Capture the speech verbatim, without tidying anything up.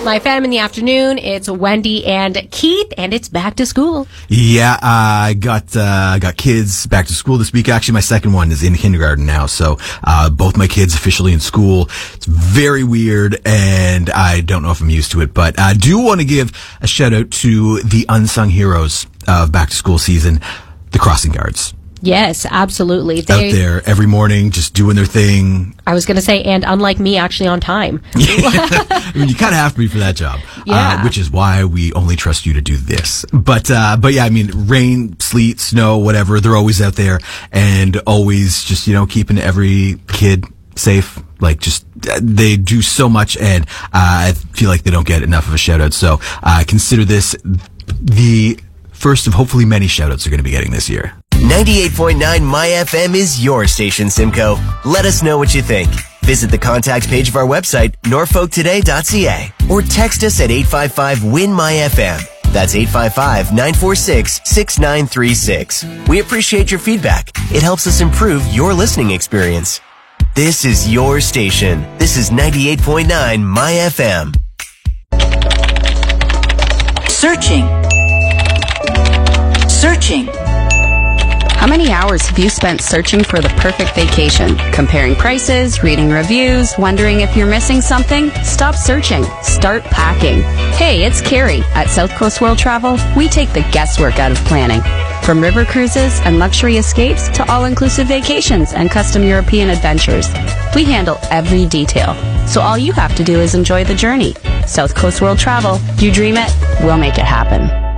My Fam in the afternoon. It's Wendy and Keith, and it's back to school. Yeah, uh, I got uh, got kids back to school this week. Actually, my second one is in kindergarten now, so uh, both my kids officially in school. It's very weird, and I don't know if I'm used to it, but I do want to give a shout out to the unsung heroes of back to school season, the crossing guards. Yes, absolutely. They, out there every morning, just doing their thing. I was going to say, and unlike me, actually on time. I mean, you kind of have to be for that job, yeah. uh, which is why we only trust you to do this. But, uh, but yeah, I mean, rain, sleet, snow, whatever, they're always out there and always just, you know, keeping every kid safe. Like, just, they do so much, and uh, I feel like they don't get enough of a shout out. So, uh, consider this the first of hopefully many shout outs they're going to be getting this year. ninety-eight point nine My F M is your station, Simcoe. Let us know what you think. Visit the contact page of our website, norfolk today dot c a, or text us at eight five five, W I N, M Y F M. That's eight five five, nine four six, six nine three six. We appreciate your feedback. It helps us improve your listening experience. This is your station. This is ninety-eight point nine My F M. Searching. Searching. How many hours have you spent searching for the perfect vacation? Comparing prices, reading reviews, wondering if you're missing something? Stop searching. Start packing. Hey, it's Carrie. At South Coast World Travel, we take the guesswork out of planning. From river cruises and luxury escapes to all-inclusive vacations and custom European adventures, we handle every detail. So all you have to do is enjoy the journey. South Coast World Travel. You dream it, we'll make it happen.